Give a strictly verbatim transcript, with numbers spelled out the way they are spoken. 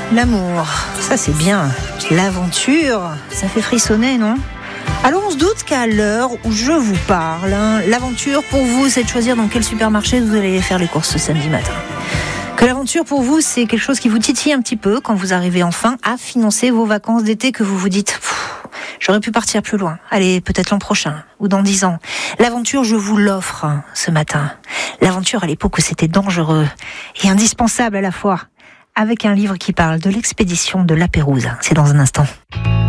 L'amour, ça c'est bien. L'aventure, ça fait frissonner, non ? Alors on se doute qu'à l'heure où je vous parle, hein, l'aventure pour vous, c'est de choisir dans quel supermarché vous allez faire les courses ce samedi matin. Que l'aventure pour vous, c'est quelque chose qui vous titille un petit peu quand vous arrivez enfin à financer vos vacances d'été, que vous vous dites « j'aurais pu partir plus loin, allez, peut-être l'an prochain ou dans dix ans ». L'aventure, je vous l'offre hein, ce matin. L'aventure à l'époque où c'était dangereux et indispensable à la fois, avec un livre qui parle de l'expédition de La Pérouse. C'est dans un instant.